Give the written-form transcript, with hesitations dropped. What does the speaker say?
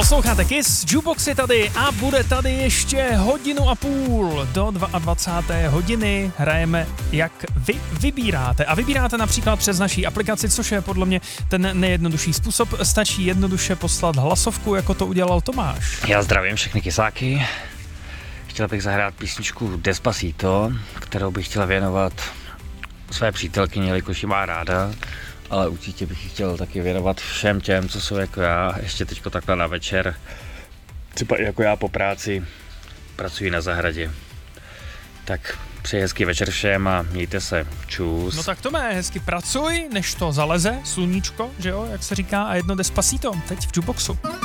Posloucháte Kiss, Jukebox je tady a bude tady ještě 1,5 hodiny do 22. hodiny. Hrajeme, jak vy vybíráte. A vybíráte například přes naší aplikaci, což je podle mě ten nejjednodušší způsob. Stačí jednoduše poslat hlasovku, jako to udělal Tomáš. Já zdravím všechny kysáky. Chtěl bych zahrát písničku Despacito, kterou bych chtěl věnovat své přítelkyni, jelikož ji má ráda. Ale určitě bych ji chtěl taky věnovat všem těm, co jsou jako já, ještě teďko takhle na večer. Třeba i jako já po práci pracuji na zahradě. Tak přeji hezký večer všem a mějte se. Čus. No tak Tome, hezky pracuj, než to zaleze, sluníčko, že jo, jak se říká, a jedno Despacito, teď v Jukeboxu.